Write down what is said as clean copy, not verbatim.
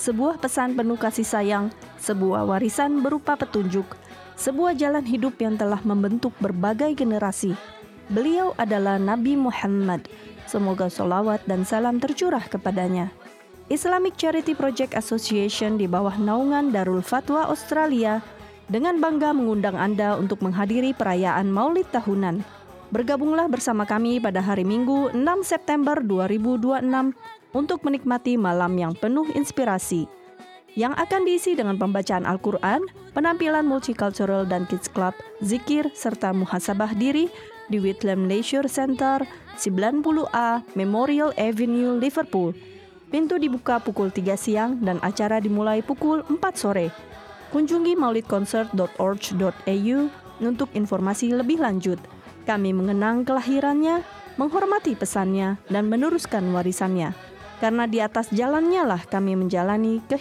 sebuah pesan penuh kasih sayang, sebuah warisan berupa petunjuk, sebuah jalan hidup yang telah membentuk berbagai generasi. Beliau adalah Nabi Muhammad. Semoga sholawat dan salam tercurah kepadanya. Islamic Charity Project Association di bawah naungan Darul Fatwa Australia dengan bangga mengundang Anda untuk menghadiri perayaan Maulid tahunan. Bergabunglah bersama kami pada hari Minggu 6 September 2026 untuk menikmati malam yang penuh inspirasi, yang akan diisi dengan pembacaan Al-Quran, penampilan multicultural dan kids club, zikir, serta muhasabah diri di Whitlam Leisure Center, 90A Memorial Avenue, Liverpool. Pintu dibuka pukul 3 siang dan acara dimulai pukul 4 sore. Kunjungi maulidconcert.org.au untuk informasi lebih lanjut. Kami mengenang kelahirannya, menghormati pesannya, dan meneruskan warisannya. Karena di atas jalannya lah kami menjalani kehidupan